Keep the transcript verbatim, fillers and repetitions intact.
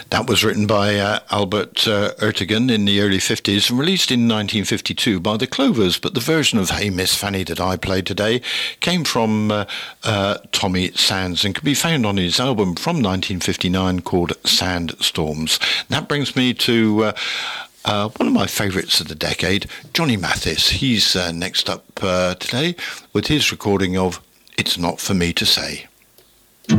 That was written by uh, Albert uh, Ertegun in the early fifties and released in nineteen fifty-two by the Clovers, but the version of Hey Miss Fanny that I played today came from uh, uh, Tommy Sands and can be found on his album from nineteen fifty-nine called Sandstorms. That brings me to uh, uh, one of my favourites of the decade, Johnny Mathis. He's uh, next up uh, today with his recording of It's Not For Me To Say.